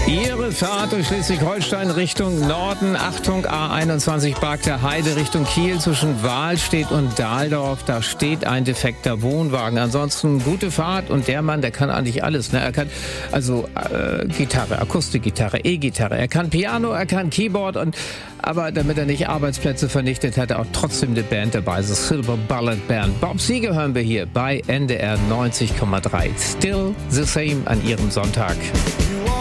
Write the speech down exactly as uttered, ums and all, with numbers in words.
Ihre Fahrt durch Schleswig-Holstein Richtung Norden. Achtung, A einundzwanzig Barkter Heide Richtung Kiel zwischen Wahlstedt und Dahldorf. Da steht ein defekter Wohnwagen. Ansonsten gute Fahrt und der Mann, der kann eigentlich alles. Ne? Er kann also äh, Gitarre, Akustikgitarre, E-Gitarre. Er kann Piano, er kann Keyboard. Und aber damit er nicht Arbeitsplätze vernichtet, hat er auch trotzdem eine Band dabei. The Silver Bullet Band. Bob Seger hören wir hier bei N D R neunzig Komma drei. Still the Same an Ihrem Sonntag.